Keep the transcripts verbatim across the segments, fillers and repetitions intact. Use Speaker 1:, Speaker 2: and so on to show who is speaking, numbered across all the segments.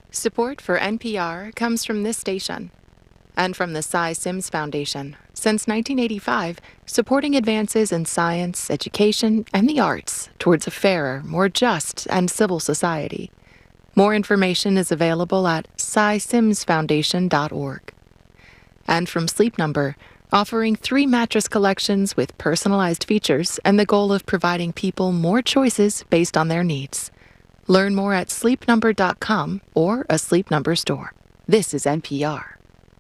Speaker 1: Support for N P R comes from this station and from the Cy Sims Foundation. Since nineteen eighty-five, supporting advances in science, education, and the arts towards a fairer, more just, and civil society. More information is available at cy sims foundation dot org. And from Sleep Number, offering three mattress collections with personalized features and the goal of providing people more choices based on their needs. Learn more at sleep number dot com or a Sleep Number store. This is N P R.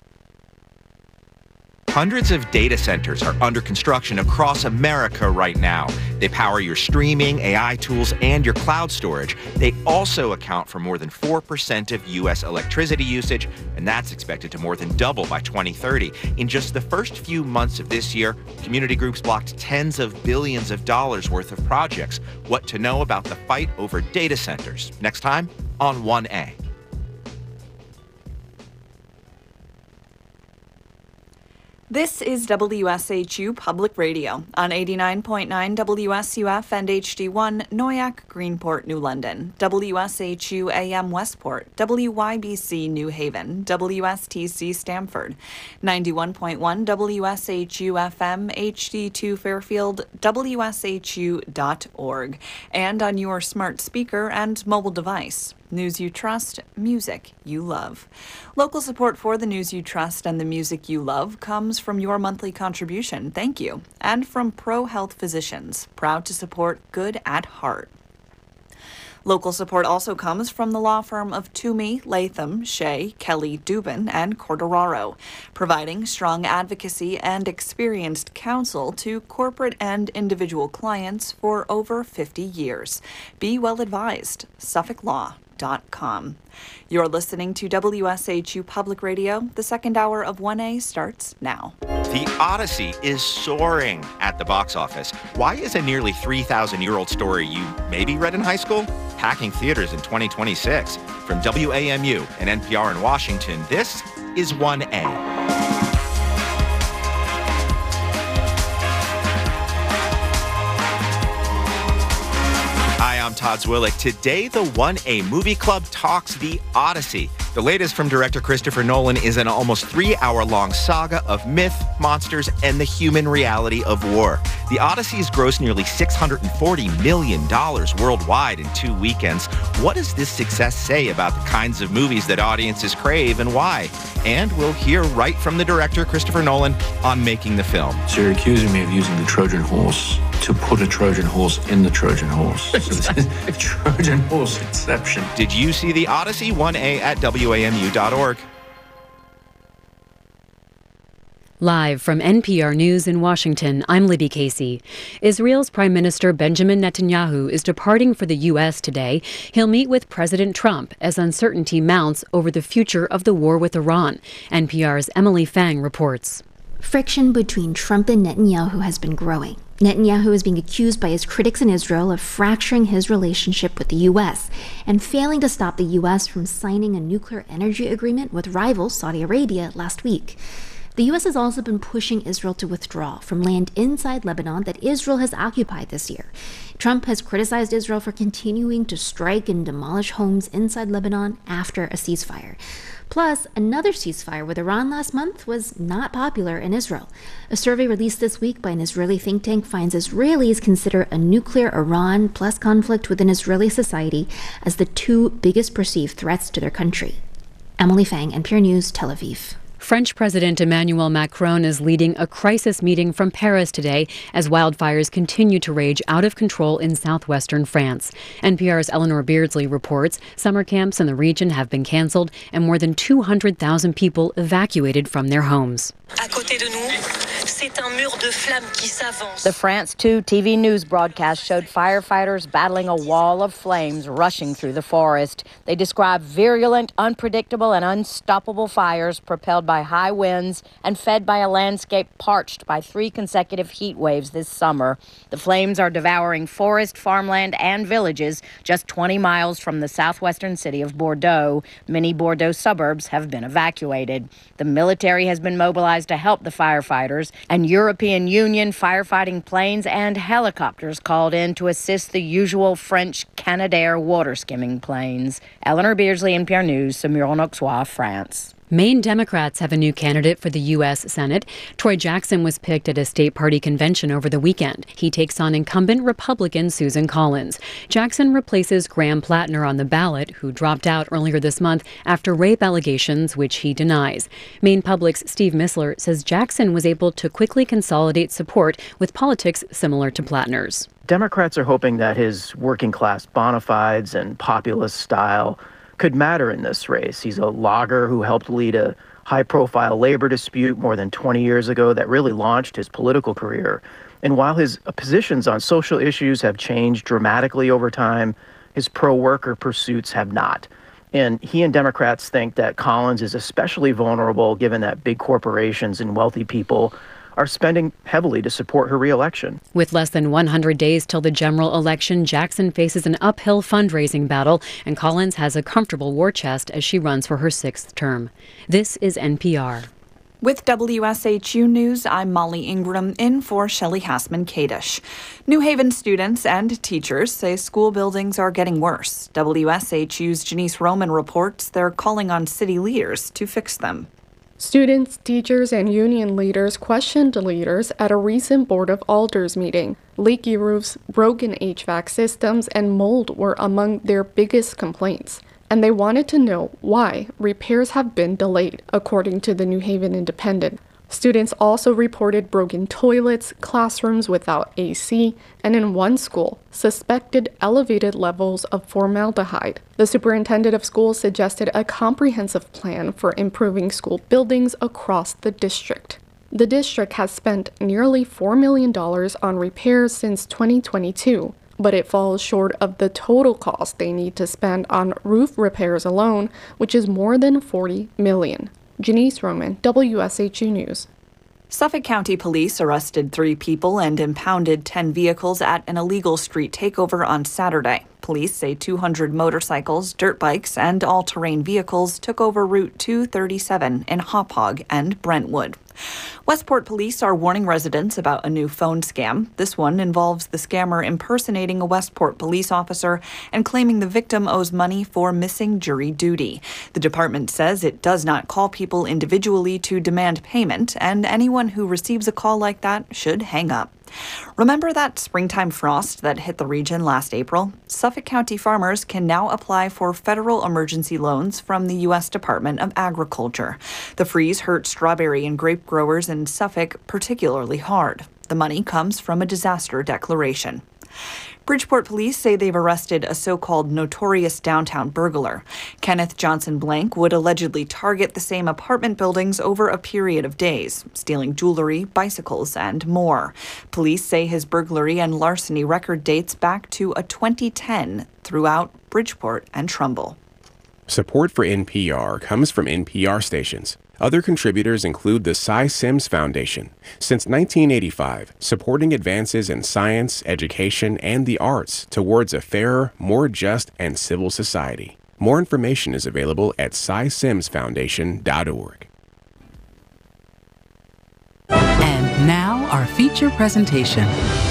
Speaker 2: Hundreds of data centers are under construction across America right now. They power your streaming, A I tools, and your cloud storage. They also account for more than four percent of U S electricity usage, and that's expected to more than double by twenty thirty. In just the first few months of this year, community groups blocked tens of billions of dollars worth of projects. What to know about the fight over data centers? Next time on one A.
Speaker 3: This is W S H U Public Radio on eighty-nine point nine W S U F and H D one, Noyac, Greenport, New London, W S H U A M Westport, W Y B C New Haven, W S T C Stamford, ninety-one point one W S H U F M, H D two Fairfield, W S H U dot org, and on your smart speaker and mobile device. News you trust, music you love. Local support for the news you trust and the music you love comes from your monthly contribution. Thank you. And from Pro Health Physicians, proud to support good at heart. Local support also comes from the law firm of Toomey, Latham, Shea, Kelly, Dubin, and Cordoraro, providing strong advocacy and experienced counsel to corporate and individual clients for over fifty years. Be well advised. Suffolk Law. Dot com. You're listening to W S H U Public Radio. The second hour of one A starts now.
Speaker 2: The Odyssey is soaring at the box office. Why is a nearly three thousand year old story you maybe read in high school packing theaters in twenty twenty-six? From W A M U and N P R in Washington, this is one A. Hi, I'm Todd Zwillick. Today, the one A Movie Club talks The Odyssey. The latest from director Christopher Nolan is an almost three-hour-long saga of myth, monsters, and the human reality of war. The Odyssey's grossed nearly six hundred forty million dollars worldwide in two weekends. What does this success say about the kinds of movies that audiences crave and why? And we'll hear right from the director, Christopher Nolan, on making the film.
Speaker 4: So you're accusing me of using the Trojan horse to put a Trojan horse in the Trojan horse. So it's a Trojan horse exception.
Speaker 2: Did you see The Odyssey? one A at W A M U dot org.
Speaker 5: Live from N P R News in Washington, I'm Libby Casey. Israel's Prime Minister Benjamin Netanyahu is departing for the U S today. He'll meet with President Trump as uncertainty mounts over the future of the war with Iran. N P R's Emily Fang reports.
Speaker 6: Friction between Trump and Netanyahu has been growing. Netanyahu is being accused by his critics in Israel of fracturing his relationship with the U S and failing to stop the U S from signing a nuclear energy agreement with rival Saudi Arabia last week. The U S has also been pushing Israel to withdraw from land inside Lebanon that Israel has occupied this year. Trump has criticized Israel for continuing to strike and demolish homes inside Lebanon after a ceasefire. Plus, another ceasefire with Iran last month was not popular in Israel. A survey released this week by an Israeli think tank finds Israelis consider a nuclear Iran plus conflict within Israeli society as the two biggest perceived threats to their country. Emily Fang, N P R News, Tel Aviv.
Speaker 5: French President Emmanuel Macron is leading a crisis meeting from Paris today as wildfires continue to rage out of control in southwestern France. N P R's Eleanor Beardsley reports summer camps in the region have been canceled and more than two hundred thousand people evacuated from their homes.
Speaker 7: The France two T V news broadcast showed firefighters battling a wall of flames rushing through the forest. They described virulent, unpredictable, and unstoppable fires propelled by high winds and fed by a landscape parched by three consecutive heat waves this summer. The flames are devouring forest, farmland, and villages just twenty miles from the southwestern city of Bordeaux. Many Bordeaux suburbs have been evacuated. The military has been mobilized to help the firefighters. And European Union firefighting planes and helicopters called in to assist the usual French Canadair water skimming planes. Eleanor Beardsley, N P R News, Saumur-en-Auxois, France.
Speaker 5: Maine Democrats have a new candidate for the U S Senate. Troy Jackson was picked at a state party convention over the weekend. He takes on incumbent Republican Susan Collins. Jackson replaces Graham Plattner on the ballot, who dropped out earlier this month after rape allegations, which he denies. Maine Public's Steve Missler says Jackson was able to quickly consolidate support with politics similar to Plattner's.
Speaker 8: Democrats are hoping that his working-class bona fides and populist style could matter in this race. He's a logger who helped lead a high-profile labor dispute more than twenty years ago that really launched his political career. And while his positions on social issues have changed dramatically over time, his pro-worker pursuits have not. And he and Democrats think that Collins is especially vulnerable given that big corporations and wealthy people are spending heavily to support her reelection.
Speaker 5: With less than one hundred days till the general election, Jackson faces an uphill fundraising battle, and Collins has a comfortable war chest as she runs for her sixth term. This is N P R.
Speaker 3: With W S H U News, I'm Molly Ingram, in for Shelley Hassman-Kadish. New Haven students and teachers say school buildings are getting worse. W S H U's Janice Roman reports they're calling on city leaders to fix them.
Speaker 9: Students, teachers, and union leaders questioned leaders at a recent Board of Alders meeting. Leaky roofs, broken H V A C systems, and mold were among their biggest complaints, and they wanted to know why repairs have been delayed, according to the New Haven Independent. Students also reported broken toilets, classrooms without A C, and in one school, suspected elevated levels of formaldehyde. The superintendent of schools suggested a comprehensive plan for improving school buildings across the district. The district has spent nearly four million dollars on repairs since twenty twenty-two, but it falls short of the total cost they need to spend on roof repairs alone, which is more than forty million dollars. Janice Roman, W S H U News.
Speaker 3: Suffolk County Police arrested three people and impounded ten vehicles at an illegal street takeover on Saturday. Police say two hundred motorcycles, dirt bikes, and all-terrain vehicles took over Route two thirty-seven in Hauppauge and Brentwood. Westport police are warning residents about a new phone scam. This one involves the scammer impersonating a Westport police officer and claiming the victim owes money for missing jury duty. The department says it does not call people individually to demand payment, and anyone who receives a call like that should hang up. Remember that springtime frost that hit the region last April? Suffolk County farmers can now apply for federal emergency loans from the U S Department of Agriculture. The freeze hurt strawberry and grape growers in Suffolk particularly hard. The money comes from a disaster declaration. Bridgeport police say they've arrested a so-called notorious downtown burglar. Kenneth Johnson Blank would allegedly target the same apartment buildings over a period of days, stealing jewelry, bicycles, and more. Police say his burglary and larceny record dates back to a twenty ten throughout Bridgeport and Trumbull.
Speaker 10: Support for N P R comes from N P R stations. Other contributors include the Cy Sims Foundation. Since nineteen eighty-five, supporting advances in science, education, and the arts towards a fairer, more just, and civil society. More information is available at cy sims foundation dot org.
Speaker 11: And now our feature presentation.